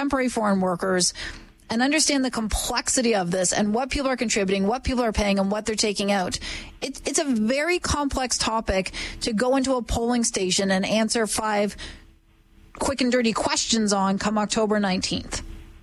temporary foreign workers and understand the complexity of this and what people are contributing, what people are paying, and what they're taking out. It's a very complex topic to go into a polling station and answer 5 quick and dirty questions on come October 19th.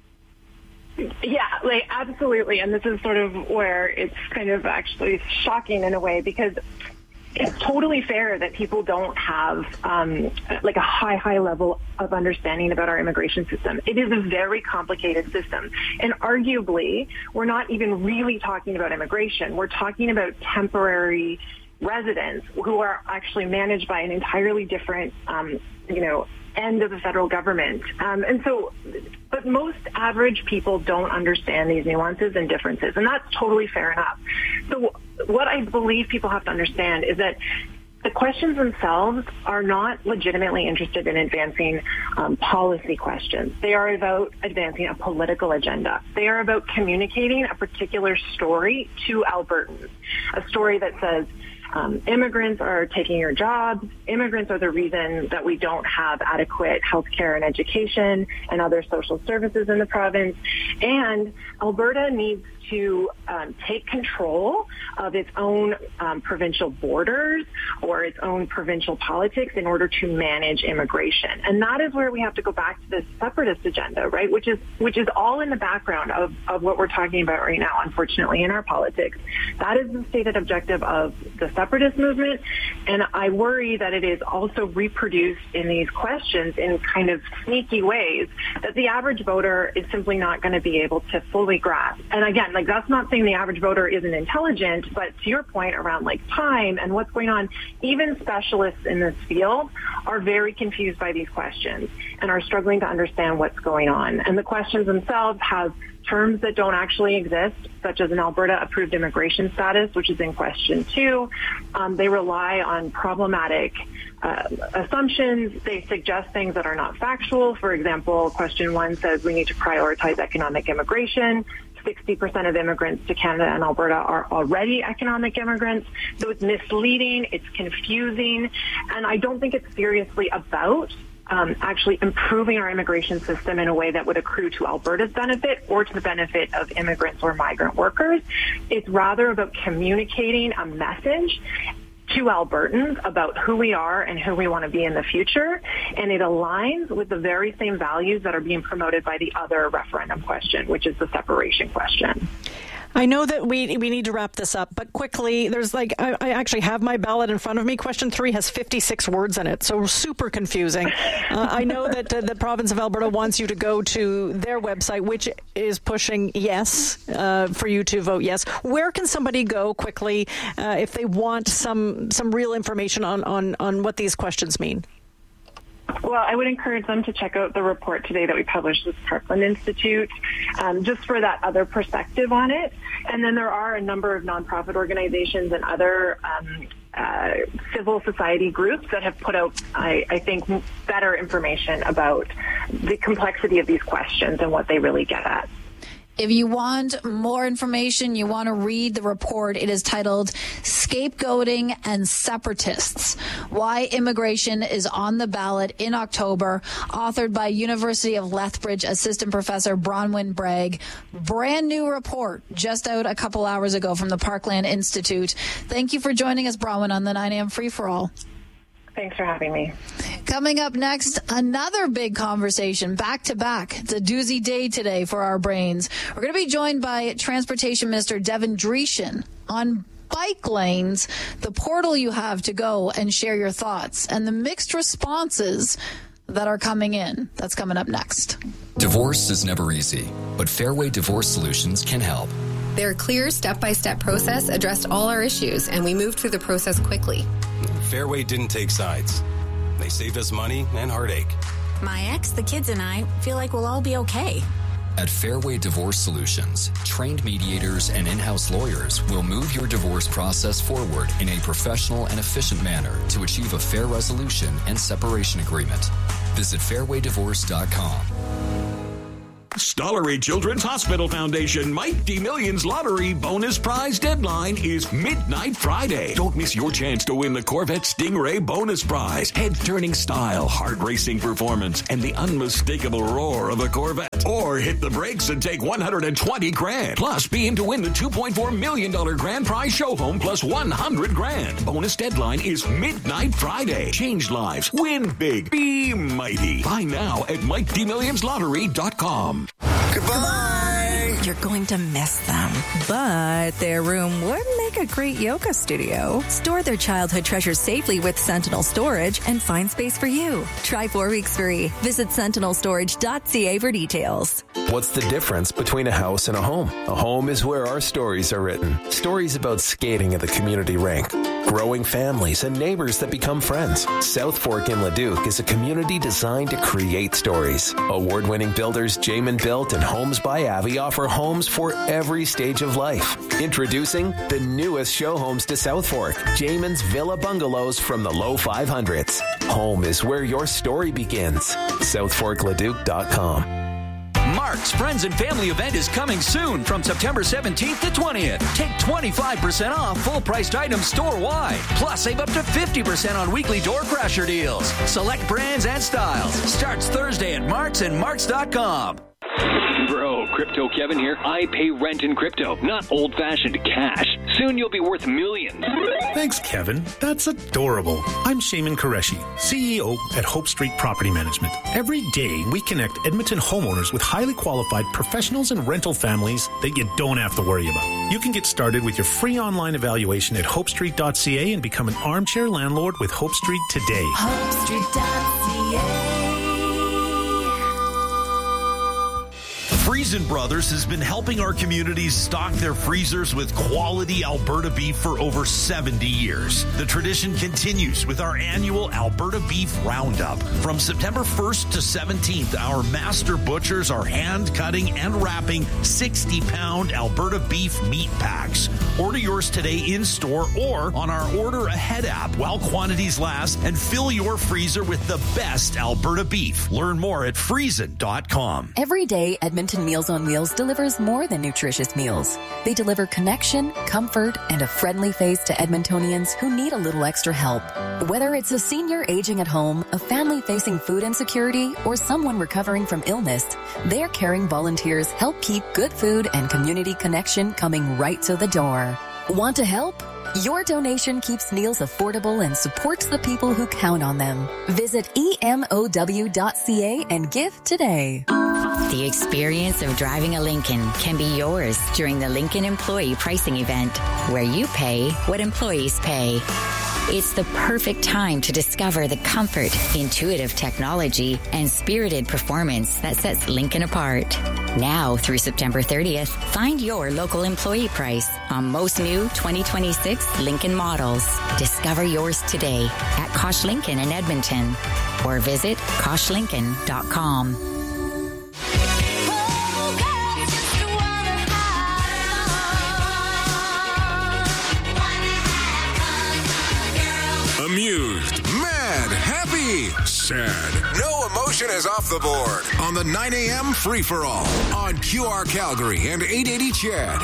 Yeah, absolutely. And this is sort of where it's kind of actually shocking in a way, because it's totally fair that people don't have a high level of understanding about our immigration system. It is a very complicated system. And arguably, we're not even really talking about immigration. We're talking about temporary residents who are actually managed by an entirely different, end of the federal government. But most average people don't understand these nuances and differences, and that's totally fair enough. So what I believe people have to understand is that the questions themselves are not legitimately interested in advancing policy questions. They are about advancing a political agenda. They are about communicating a particular story to Albertans, a story that says, immigrants are taking your jobs. Immigrants are the reason that we don't have adequate healthcare and education and other social services in the province. And Alberta needs to take control of its own provincial borders or its own provincial politics in order to manage immigration. And that is where we have to go back to this separatist agenda, right? Which is all in the background of what we're talking about right now, unfortunately, in our politics. That is the stated objective of the separatist movement. And I worry that it is also reproduced in these questions in kind of sneaky ways that the average voter is simply not going to be able to fully grasp. And again, that's not saying the average voter isn't intelligent, but to your point around time and what's going on, even specialists in this field are very confused by these questions and are struggling to understand what's going on. And the questions themselves have terms that don't actually exist, such as an Alberta approved immigration status, which is in question 2. They rely on problematic assumptions. They suggest things that are not factual. For example, question 1 says we need to prioritize economic immigration. 60% of immigrants to Canada and Alberta are already economic immigrants. So it's misleading, it's confusing, and I don't think it's seriously about actually improving our immigration system in a way that would accrue to Alberta's benefit or to the benefit of immigrants or migrant workers. It's rather about communicating a message to Albertans about who we are and who we want to be in the future, and it aligns with the very same values that are being promoted by the other referendum question, which is the separation question. I know that we need to wrap this up, but quickly, there's I actually have my ballot in front of me. Question 3 has 56 words in it, so super confusing. I know that the province of Alberta wants you to go to their website, which is pushing yes for you to vote yes. Where can somebody go quickly if they want some real information on what these questions mean? Well, I would encourage them to check out the report today that we published with Parkland Institute, just for that other perspective on it. And then there are a number of nonprofit organizations and other civil society groups that have put out, I think, better information about the complexity of these questions and what they really get at. If you want more information, you want to read the report, it is titled Scapegoating and Separatists, Why Immigration is on the Ballot in October, authored by University of Lethbridge Assistant Professor Bronwyn Bragg. Brand new report just out a couple hours ago from the Parkland Institute. Thank you for joining us, Bronwyn, on the 9 a.m. Free-for-All. Thanks for having me. Coming up next, another big conversation back to back. It's a doozy day today for our brains. We're going to be joined by Transportation Minister Devin Dreeshen on bike lanes, the portal you have to go and share your thoughts, and the mixed responses that are coming in. That's coming up next. Divorce is never easy, but Fairway Divorce Solutions can help. Their clear step-by-step process addressed all our issues, and we moved through the process quickly. Fairway didn't take sides. They saved us money and heartache. My ex, the kids, and I feel like we'll all be okay. At Fairway Divorce Solutions, trained mediators and in-house lawyers will move your divorce process forward in a professional and efficient manner to achieve a fair resolution and separation agreement. Visit fairwaydivorce.com. Stollery Children's Hospital Foundation Mike D. Millions Lottery bonus prize deadline is midnight Friday. Don't miss your chance to win the Corvette Stingray bonus prize. Head-turning style, heart-racing performance, and the unmistakable roar of a Corvette. Or hit the brakes and take $120,000. Plus, be in to win the $2.4 million grand prize show home plus $100,000. Bonus deadline is midnight Friday. Change lives. Win big. Be mighty. Buy now at MikeDMillionsLottery.com. Goodbye. You're going to miss them, but their room would make a great yoga studio. Store their childhood treasures safely with Sentinel Storage and find space for you. Try 4 weeks free. Visit sentinelstorage.ca for details. What's the difference between a house and a home? A home is where our stories are written. Stories about skating at the community rink, growing families, and neighbors that become friends. South Fork in Leduc is a community designed to create stories. Award-winning builders Jamin Built and Homes by Avi offer homes for every stage of life. Introducing the newest show homes to South Fork, Jamin's Villa Bungalows from the low 500s. Home is where your story begins. SouthForkLeduc.com. Mark's Friends and Family event is coming soon from September 17th to 20th. Take 25% off full-priced items store-wide. Plus, save up to 50% on weekly door crasher deals. Select brands and styles. Starts Thursday at Mark's and Marks.com. Bro, Crypto Kevin here. I pay rent in crypto, not old-fashioned cash. Soon you'll be worth millions. Thanks, Kevin. That's adorable. I'm Shaman Qureshi, CEO at Hope Street Property Management. Every day, we connect Edmonton homeowners with highly qualified professionals and rental families that you don't have to worry about. You can get started with your free online evaluation at hopestreet.ca and become an armchair landlord with Hope Street today. HopeStreet.ca. Friesen Brothers has been helping our communities stock their freezers with quality Alberta beef for over 70 years. The tradition continues with our annual Alberta Beef Roundup. From September 1st to 17th, our master butchers are hand-cutting and wrapping 60-pound Alberta beef meat packs. Order yours today in-store or on our Order Ahead app while quantities last, and fill your freezer with the best Alberta beef. Learn more at Friesen.com. Every day, Edmonton Meals on Wheels delivers more than nutritious meals. They deliver connection, comfort, and a friendly face to Edmontonians who need a little extra help. Whether it's a senior aging at home, a family facing food insecurity, or someone recovering from illness, their caring volunteers help keep good food and community connection coming right to the door. Want to help? Your donation keeps meals affordable and supports the people who count on them. Visit emow.ca and give today. The experience of driving a Lincoln can be yours during the Lincoln Employee Pricing Event, where you pay what employees pay. It's the perfect time to discover the comfort, intuitive technology, and spirited performance that sets Lincoln apart. Now through September 30th, find your local employee price on most new 2026 Lincoln models. Discover yours today at Kosh Lincoln in Edmonton or visit KoshLincoln.com. Amused, mad, happy, sad. No emotion is off the board on the 9 a.m. free-for-all on QR Calgary and 880 CHED.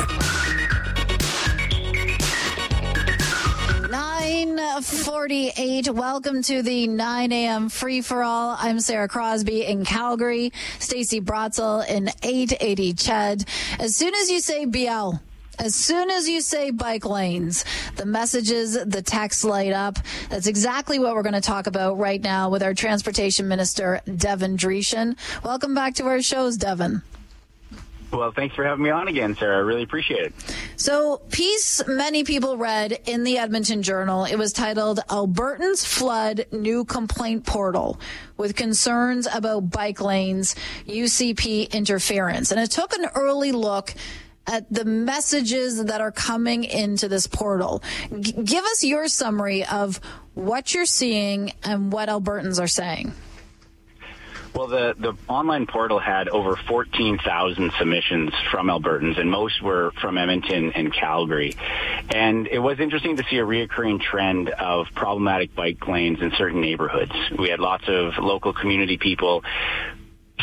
9:48. Welcome to the 9 a.m. free-for-all. I'm Sarah Crosby in Calgary, Stacey Brotzel in 880 CHED. As soon as you say BL, as soon as you say bike lanes, the messages, the texts light up. That's exactly what we're going to talk about right now with our Transportation Minister, Devin Dreeshen. Welcome back to our shows, Devin. Well, thanks for having me on again, Sarah. I really appreciate it. So, piece many people read in the Edmonton Journal. It was titled, Albertans Flood New Complaint Portal with Concerns About Bike Lanes, UCP Interference. And it took an early look at the messages that are coming into this portal. Give us your summary of what you're seeing and what Albertans are saying. Well, the online portal had over 14,000 submissions from Albertans, and most were from Edmonton and Calgary. And it was interesting to see a reoccurring trend of problematic bike lanes in certain neighborhoods. We had lots of local community people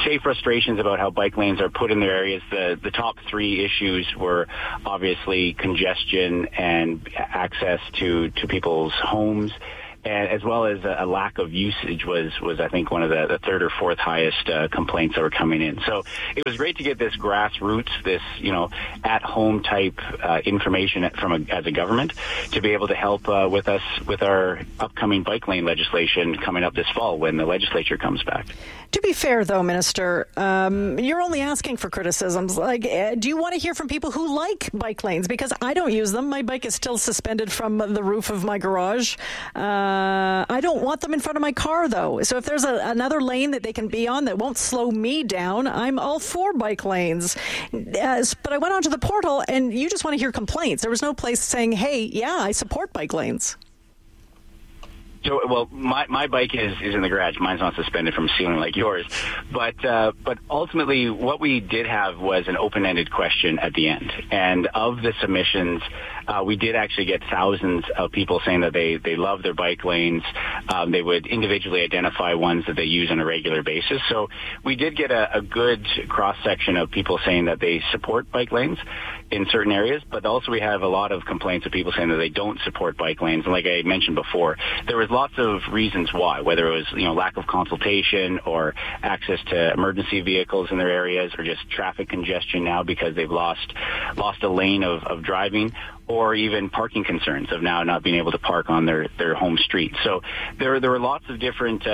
say frustrations about how bike lanes are put in their areas. The top three issues were obviously congestion and access to people's homes, and as well as a lack of usage was I think one of the third or fourth highest complaints that were coming in. So it was great to get this grassroots, this at home type information as a government to be able to help with us with our upcoming bike lane legislation coming up this fall when the legislature comes back. To be fair, though, Minister, you're only asking for criticisms. Do you want to hear from people who like bike lanes? Because I don't use them. My bike is still suspended from the roof of my garage. I don't want them in front of my car, though. So if there's another lane that they can be on that won't slow me down, I'm all for bike lanes. But I went onto the portal, and you just want to hear complaints. There was no place saying, hey, yeah, I support bike lanes. So, well, my bike is in the garage. Mine's not suspended from ceiling like yours. But ultimately, what we did have was an open-ended question at the end. And of the submissions, we did actually get thousands of people saying that they love their bike lanes. They would individually identify ones that they use on a regular basis. So we did get a good cross-section of people saying that they support bike lanes in certain areas, but also we have a lot of complaints of people saying that they don't support bike lanes. And like I mentioned before, there was lots of reasons why, whether it was lack of consultation or access to emergency vehicles in their areas, or just traffic congestion now because they've lost a lane of driving, or even parking concerns of now not being able to park on their home street. So there were lots of different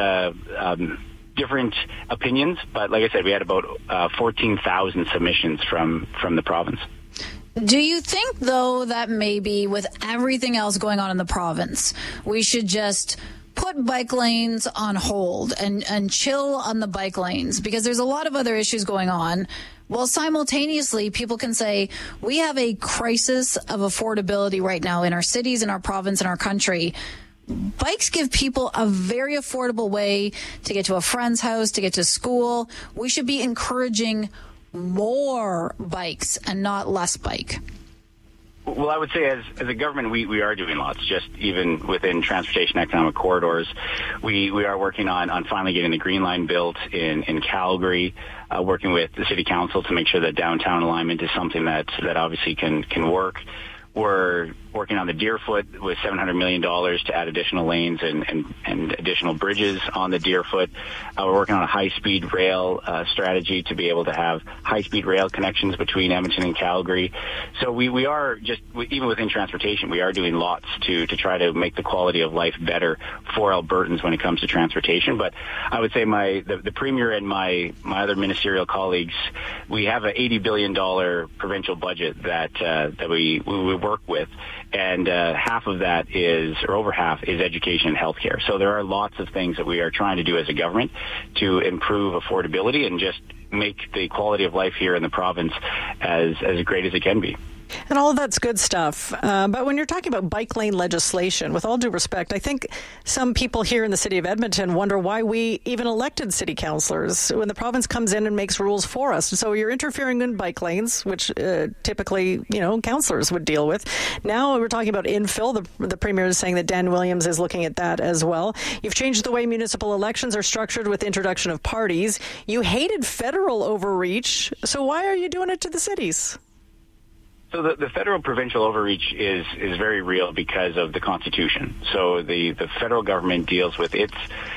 opinions, but like I said, we had about 14,000 submissions from the province. Do you think, though, that maybe with everything else going on in the province, we should just put bike lanes on hold and chill on the bike lanes? Because there's a lot of other issues going on. Well, simultaneously, people can say, we have a crisis of affordability right now in our cities, in our province, in our country. Bikes give people a very affordable way to get to a friend's house, to get to school. We should be encouraging more bikes and not less bike. Well, I would say as a government, we are doing lots, just even within transportation economic corridors. We are working on finally getting the Green Line built in Calgary, working with the City Council to make sure that downtown alignment is something that obviously can work. We're working on the Deerfoot with $700 million to add additional lanes and additional bridges on the Deerfoot. We're working on a high-speed rail strategy to be able to have high-speed rail connections between Edmonton and Calgary. So we are just, even within transportation, we are doing lots to try to make the quality of life better for Albertans when it comes to transportation. But I would say the Premier and my other ministerial colleagues, we have an $80 billion provincial budget that we work with. And half of that is, or over half, is education and healthcare. So there are lots of things that we are trying to do as a government to improve affordability and just make the quality of life here in the province as great as it can be. And all of that's good stuff. But when you're talking about bike lane legislation, with all due respect, I think some people here in the city of Edmonton wonder why we even elected city councillors when the province comes in and makes rules for us. So you're interfering in bike lanes, which typically, councillors would deal with. Now we're talking about infill. The Premier is saying that Dan Williams is looking at that as well. You've changed the way municipal elections are structured with the introduction of parties. You hated federal overreach. So why are you doing it to the cities? So the federal provincial overreach is very real because of the Constitution. So the federal government deals with its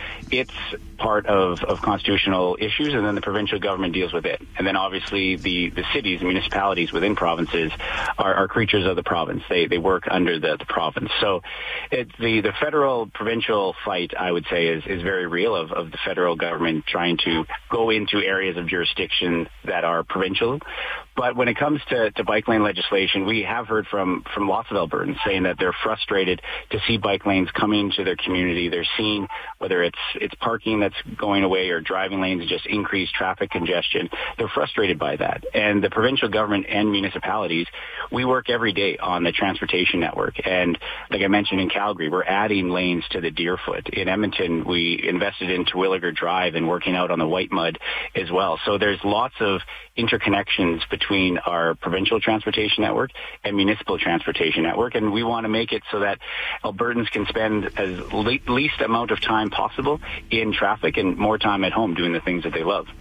part of constitutional issues, and then the provincial government deals with it. And then obviously the cities, the municipalities within provinces are creatures of the province. They work under the province. So the federal provincial fight, I would say, is very real of the federal government trying to go into areas of jurisdiction that are provincial. But when it comes to bike lane legislation, we have heard from lots of Albertans saying that they're frustrated to see bike lanes coming into their community. They're seeing whether it's parking that's going away or driving lanes just increase traffic congestion. They're frustrated by that. And the provincial government and municipalities, we work every day on the transportation network. And like I mentioned in Calgary, we're adding lanes to the Deerfoot. In Edmonton, we invested in Terwilliger Drive and working out on the White Mud as well. So there's lots of interconnections between our provincial transportation network and municipal transportation network, and we want to make it so that Albertans can spend as least amount of time possible in traffic and more time at home doing the things that they love.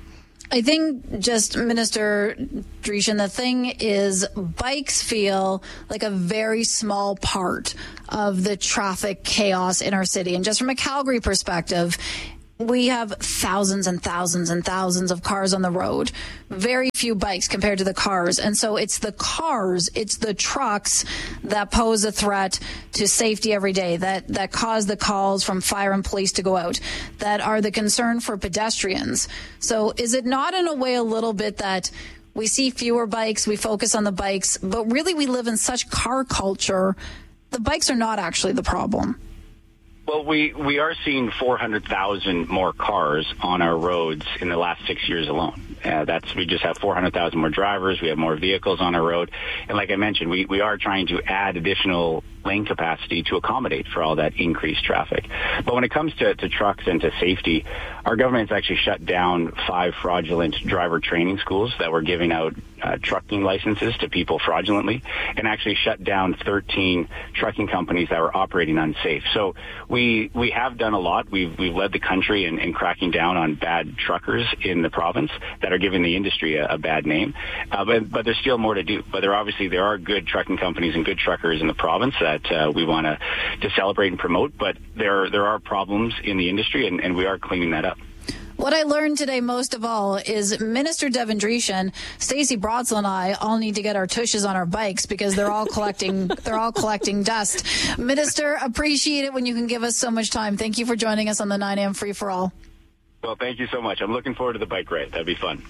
I think just, Minister Dreeshen, the thing is bikes feel like a very small part of the traffic chaos in our city. And just from a Calgary perspective, we have thousands and thousands and thousands of cars on the road, very few bikes compared to the cars. And so it's the cars, it's the trucks that pose a threat to safety every day, that cause the calls from fire and police to go out, that are the concern for pedestrians. So is it not in a way a little bit that we see fewer bikes, we focus on the bikes, but really we live in such car culture, the bikes are not actually the problem? Well, we are seeing 400,000 more cars on our roads in the last 6 years alone. We just have 400,000 more drivers. We have more vehicles on our road. And like I mentioned, we are trying to add additional lane capacity to accommodate for all that increased traffic. But when it comes to trucks and to safety, our government's actually shut down 5 fraudulent driver training schools that were giving out trucking licenses to people fraudulently, and actually shut down 13 trucking companies that were operating unsafe. So we have done a lot. We've led the country in cracking down on bad truckers in the province that are giving the industry a bad name. But there's still more to do. But there are good trucking companies and good truckers in the province that we want to celebrate and promote. But there are problems in the industry, and we are cleaning that up. What I learned today most of all is Minister Devin Dreeshen, Stacey Brodsell, and I all need to get our tushes on our bikes because they're all collecting dust. Minister, appreciate it when you can give us so much time. Thank you for joining us on the 9 a.m. Free for All. Well, thank you so much. I'm looking forward to the bike ride. That'd be fun.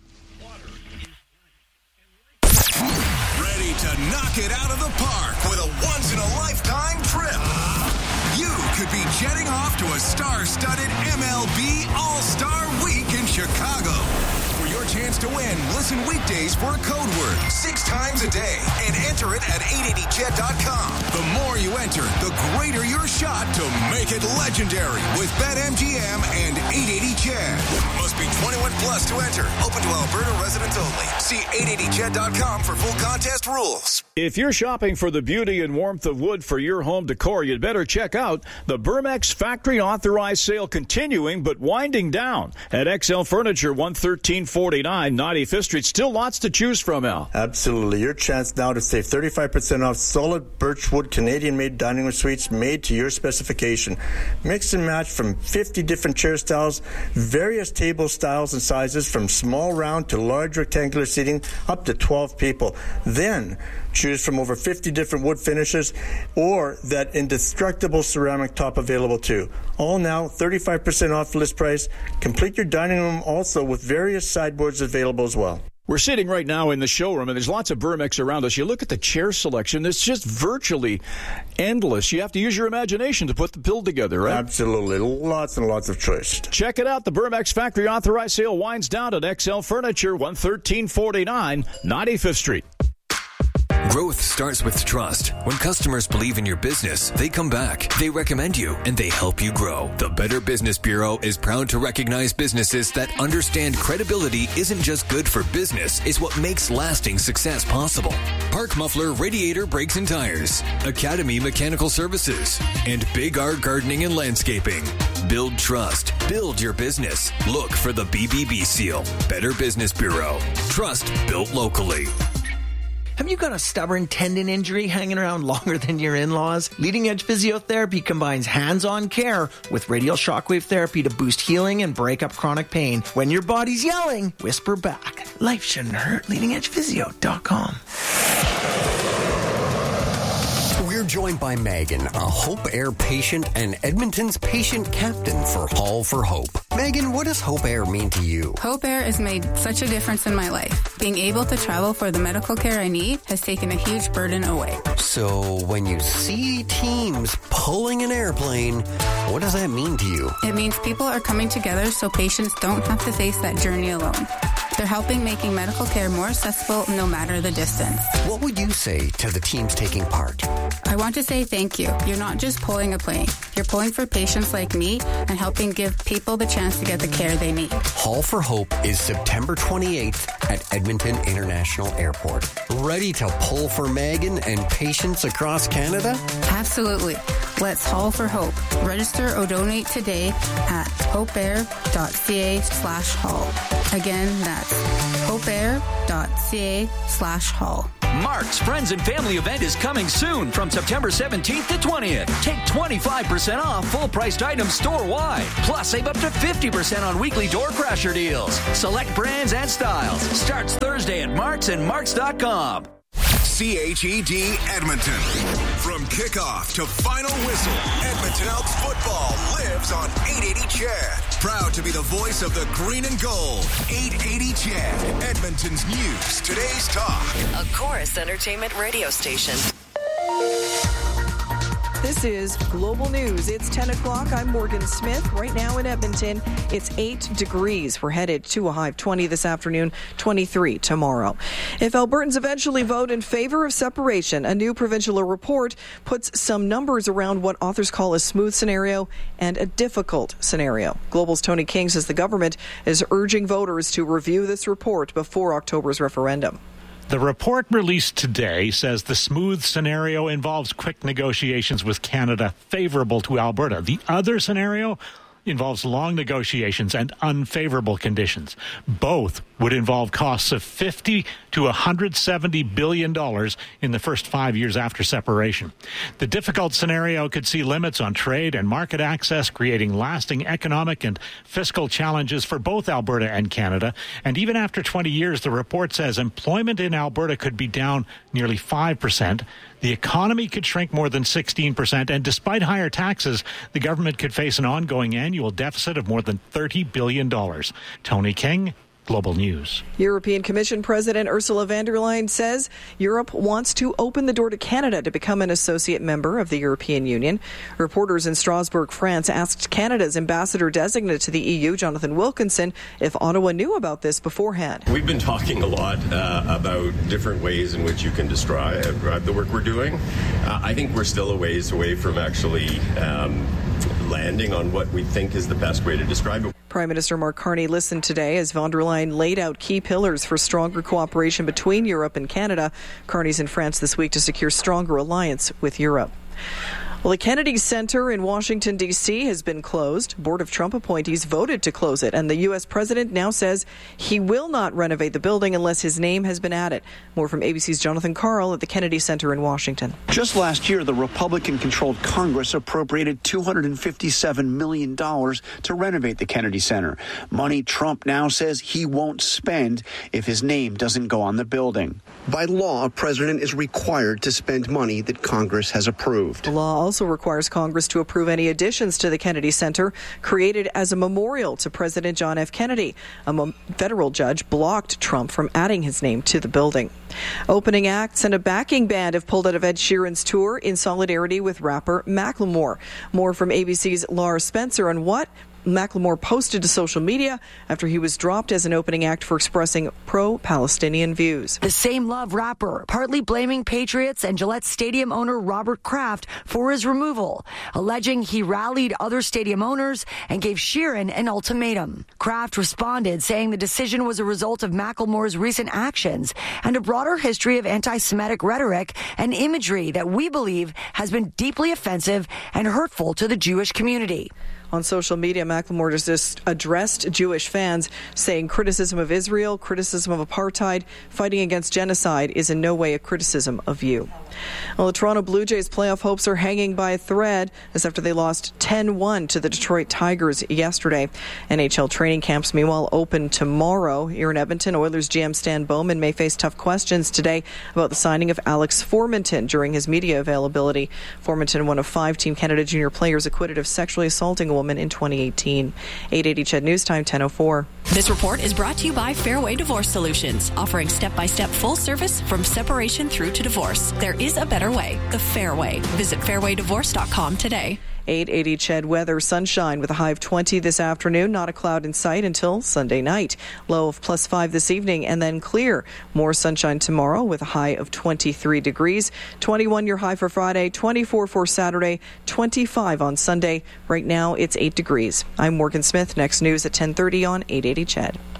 Ready to knock it out of the park with a once-in-a-lifetime trip. You could be jetting off to a star-studded MLB All-Star Week in Chicago. For your chance to win, listen weekdays for a code word 6 times a day and enter it at 880chet.com. The more you enter, the greater your shot to make it legendary with BetMGM and 880chet. Must be 21 plus to enter. Open to Alberta residents only. See 880chet.com for full contest rules. If you're shopping for the beauty and warmth of wood for your home decor, you'd better check out the Burmex Factory Authorized Sale continuing but winding down at XL Furniture, 11349 95th Street. Still lots to choose from, Al. Absolutely. Your chance now to save 35% off solid birchwood Canadian-made dining room suites made to your specification. Mix and match from 50 different chair styles, various table styles and sizes from small round to large rectangular seating up to 12 people. Then choose from over 50 different wood finishes or that indestructible ceramic top available too. All now 35% off list price. Complete your dining room also with various sideboards available as well. We're sitting right now in the showroom, and there's lots of Burmex around us. You look at the chair selection, it's just virtually endless. You have to use your imagination to put the build together, right? Absolutely. Lots and lots of choice. Check it out. The Burmex Factory Authorized Sale winds down at XL Furniture, 11349 95th Street. Growth starts with trust. When customers believe in your business, they come back, they recommend you, and they help you grow. The Better Business Bureau is proud to recognize businesses that understand credibility isn't just good for business, it's what makes lasting success possible. Park Muffler Radiator Brakes and Tires, Academy Mechanical Services, and Big R Gardening and Landscaping. Build trust. Build your business. Look for the BBB seal. Better Business Bureau. Trust built locally. Have you got a stubborn tendon injury hanging around longer than your in-laws? Leading Edge Physiotherapy combines hands-on care with radial shockwave therapy to boost healing and break up chronic pain. When your body's yelling, whisper back. Life shouldn't hurt. LeadingEdgePhysio.com. We're joined by Megan, a Hope Air patient and Edmonton's patient captain for Hall for Hope. Megan, what does Hope Air mean to you? Hope Air has made such a difference in my life. Being able to travel for the medical care I need has taken a huge burden away. So when you see teams pulling an airplane, what does that mean to you? It means people are coming together so patients don't have to face that journey alone. They're helping making medical care more accessible no matter the distance. What would you say to the teams taking part? I want to say thank you. You're not just pulling a plane. You're pulling for patients like me and helping give people the chance to get the care they need. Hall for Hope is September 28th at Edmonton International Airport. Ready to pull for Megan and patients across Canada? Absolutely. Let's haul for hope. Register or donate today at hopeair.ca/haul. Again, that's hopeair.ca/haul. Mark's Friends and Family event is coming soon from September 17th to 20th. Take 25% off full-priced items store-wide. Plus, save up to 50% on weekly door crasher deals. Select brands and styles. Starts Thursday at Mark's and Marks.com. CHED Edmonton. From kickoff to final whistle, Edmonton Elks football lives on 880 CHED. Proud to be the voice of the green and gold. 880 CHED, Edmonton's news, today's talk. A Chorus Entertainment radio station. This is Global News. It's 10 o'clock. I'm Morgan Smith. Right now in Edmonton, it's 8 degrees. We're headed to a high of 20 this afternoon, 23 tomorrow. If Albertans eventually vote in favor of separation, a new provincial report puts some numbers around what authors call a smooth scenario and a difficult scenario. Global's Tony King says the government is urging voters to review this report before October's referendum. The report released today says the smooth scenario involves quick negotiations with Canada favorable to Alberta. The other scenario involves long negotiations and unfavorable conditions. Both would involve costs of $50 to $170 billion in the first 5 years after separation. The difficult scenario could see limits on trade and market access, creating lasting economic and fiscal challenges for both Alberta and Canada. And even after 20 years, the report says employment in Alberta could be down nearly 5%. The economy could shrink more than 16%, and despite higher taxes, the government could face an ongoing annual deficit of more than $30 billion. Tony King, Global News. European Commission President Ursula von der Leyen says Europe wants to open the door to Canada to become an associate member of the European Union. Reporters in Strasbourg, France, asked Canada's ambassador-designate to the EU, Jonathan Wilkinson, if Ottawa knew about this beforehand. We've been talking a lot about different ways in which you can describe the work we're doing. I think we're still a ways away from actually landing on what we think is the best way to describe it. Prime Minister Mark Carney listened today as von der Leyen laid out key pillars for stronger cooperation between Europe and Canada. Carney's in France this week to secure stronger alliance with Europe. Well, the Kennedy Center in Washington, D.C. has been closed. Board of Trump appointees voted to close it, and the U.S. president now says he will not renovate the building unless his name has been added. More from ABC's Jonathan Karl at the Kennedy Center in Washington. Just last year, the Republican-controlled Congress appropriated $257 million to renovate the Kennedy Center. Money Trump now says he won't spend if his name doesn't go on the building. By law, a president is required to spend money that Congress has approved. The law also requires Congress to approve any additions to the Kennedy Center created as a memorial to President John F. Kennedy. A federal judge blocked Trump from adding his name to the building. Opening acts and a backing band have pulled out of Ed Sheeran's tour in solidarity with rapper Macklemore. More from ABC's Laura Spencer on what Macklemore posted to social media after he was dropped as an opening act for expressing pro-Palestinian views. The Same Love rapper partly blaming Patriots and Gillette Stadium owner Robert Kraft for his removal, alleging he rallied other stadium owners and gave Sheeran an ultimatum. Kraft responded, saying the decision was a result of Macklemore's recent actions and a broader history of anti-Semitic rhetoric and imagery that we believe has been deeply offensive and hurtful to the Jewish community. On social media, Macklemore just addressed Jewish fans, saying criticism of Israel, criticism of apartheid, fighting against genocide is in no way a criticism of you. Well, the Toronto Blue Jays' playoff hopes are hanging by a thread as after they lost 10-1 to the Detroit Tigers yesterday. NHL training camps, meanwhile, open tomorrow. Here in Edmonton, Oilers GM Stan Bowman may face tough questions today about the signing of Alex Formenton during his media availability. Formenton, one of 5 Team Canada junior players acquitted of sexually assaulting a woman in 2018. 880 CHED News Time, 10:04. This report is brought to you by Fairway Divorce Solutions, offering step-by-step full service from separation through to divorce. There is a better way, the fair way. Visit fairwaydivorce.com today. 880 CHED weather, sunshine with a high of 20 this afternoon. Not a cloud in sight until Sunday night. Low of +5 this evening and then clear. More sunshine tomorrow with a high of 23 degrees. 21 your high for Friday, 24 for Saturday, 25 on Sunday. Right now it's 8 degrees. I'm Morgan Smith. Next news at 10:30 on 880 CHED.